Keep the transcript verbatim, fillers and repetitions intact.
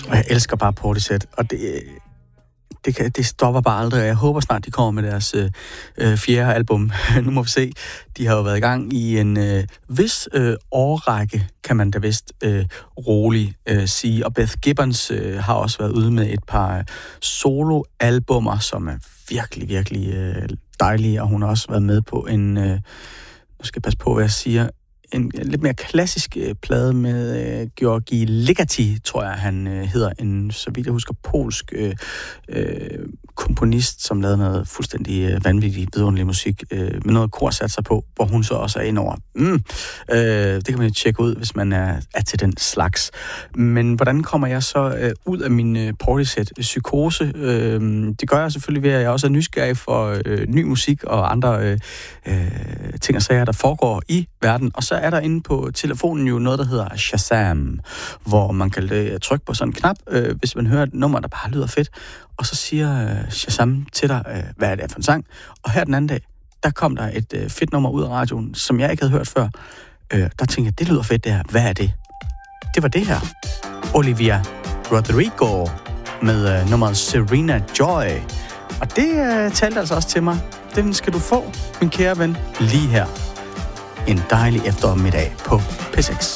Og jeg elsker bare Portishead, og det, det, kan, det stopper bare aldrig. Jeg håber snart, de kommer med deres øh, fjerde album. Nu må vi se. De har jo været i gang i en øh, vis øh, årrække, kan man da vist øh, roligt øh, sige. Og Beth Gibbons øh, har også været ude med et par soloalbummer, som er virkelig, virkelig øh, dejlige, og hun har også været med på en, øh, nu skal jeg passe på, hvad jeg siger, en lidt mere klassisk øh, plade med øh, Georgi Ligeti, tror jeg, han øh, hedder. En, så vidt jeg husker, polsk øh, øh, komponist, som lavede noget fuldstændig øh, vanvittig, vidunderlig musik, øh, med noget kor sat sig på, hvor hun så også er indover. Mm, øh, det kan man jo tjekke ud, hvis man er, er til den slags. Men hvordan kommer jeg så øh, ud af min øh, Portishead-psykose? Øh, det gør jeg selvfølgelig ved, at jeg også er nysgerrig for øh, ny musik og andre øh, øh, ting og sager, der foregår i verden. Og så er der inde på telefonen jo noget, der hedder Shazam, hvor man kan øh, trykke på sådan en knap, øh, hvis man hører et nummer, der bare lyder fedt, og så siger øh, Shazam til dig, øh, hvad er det for en sang? Og her den anden dag, der kom der et øh, fedt nummer ud af radioen, som jeg ikke havde hørt før. Øh, der tænkte jeg, det lyder fedt det her. Hvad er det? Det var det her. Olivia Rodrigo med øh, nummeret Serena Joy. Og det øh, talte altså også til mig. Den skal du få, min kære ven, lige her. En dejlig eftermiddag på P seks.